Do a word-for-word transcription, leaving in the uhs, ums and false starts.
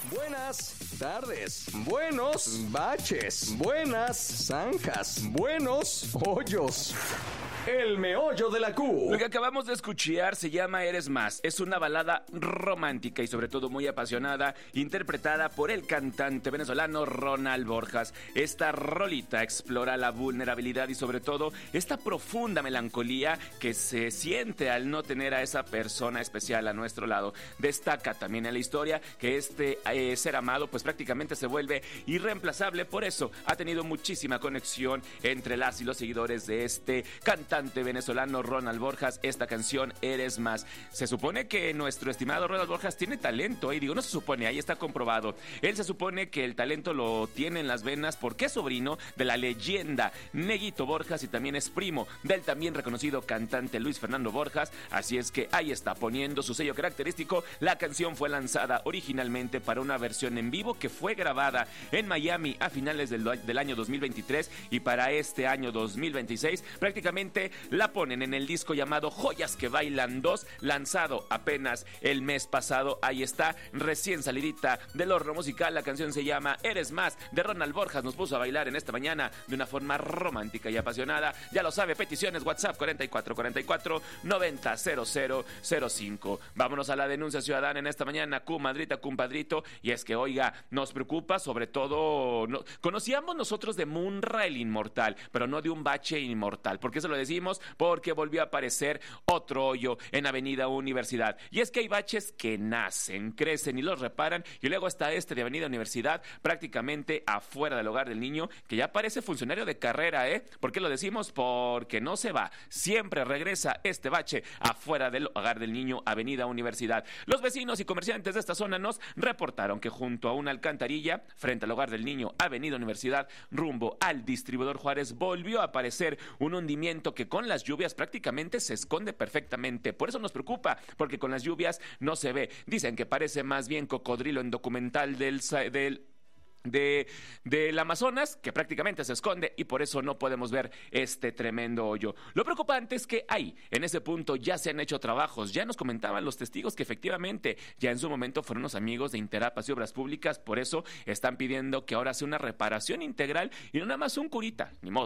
Buenas tardes, buenos baches, buenas zanjas, buenos hoyos. El meollo de la Q. Lo que acabamos de escuchar se llama Eres Más. Es una balada romántica y sobre todo muy apasionada, interpretada por el cantante venezolano Ronald Borjas. Esta rolita explora la vulnerabilidad y sobre todo esta profunda melancolía que se siente al no tener a esa persona especial a nuestro lado. Destaca también en la historia que este eh, ser amado pues prácticamente se vuelve irreemplazable. Por eso ha tenido muchísima conexión entre las y los seguidores de este cantante venezolano Ronald Borjas. Esta canción Eres Más. Se supone que nuestro estimado Ronald Borjas tiene talento, y ¿eh? digo, no se supone, ahí está comprobado. Él se supone que el talento lo tiene en las venas porque es sobrino de la leyenda Neguito Borjas y también es primo del también reconocido cantante Luis Fernando Borjas. Así es que ahí está poniendo su sello característico. La canción fue lanzada originalmente para una versión en vivo que fue grabada en Miami a finales del, del año dos mil veintitrés, y para este año dos mil veintiséis prácticamente la ponen en el disco llamado Joyas que Bailan dos, lanzado apenas el mes pasado. Ahí está, recién salidita del horno musical. La canción se llama Eres Más, de Ronald Borjas. Nos puso a bailar en esta mañana de una forma romántica y apasionada. Ya lo sabe, peticiones WhatsApp cuarenta y cuatro cuarenta y cuatro noventa cero cero cero cinco. Vámonos a la denuncia ciudadana en esta mañana. Comadrita, compadrito, y es que, oiga, nos preocupa sobre todo, no, conocíamos nosotros de Munra el Inmortal, pero no de un bache inmortal. ¿Por qué se lo decimos? Porque volvió a aparecer otro hoyo en Avenida Universidad. Y es que hay baches que nacen, crecen y los reparan, y luego está este de Avenida Universidad, prácticamente afuera del hogar del niño, que ya parece funcionario de carrera, ¿eh? ¿Por qué lo decimos? Porque no se va, siempre regresa este bache afuera del hogar del niño, Avenida Universidad. Los vecinos y comerciantes de esta zona nos reportaron que junto a una alcantarilla, frente al hogar del niño, Avenida Universidad, rumbo al distribuidor Juárez, volvió a aparecer un hundimiento que con las lluvias prácticamente se esconde perfectamente. Por eso nos preocupa, porque con las lluvias no se ve. Dicen que parece más bien cocodrilo en documental del... del De, del Amazonas, que prácticamente se esconde, y por eso no podemos ver este tremendo hoyo. Lo preocupante es que ahí, en ese punto, ya se han hecho trabajos. Ya nos comentaban los testigos que efectivamente ya en su momento fueron los amigos de Interapas y Obras Públicas. Por eso están pidiendo que ahora sea una reparación integral y no nada más un curita, ni modo.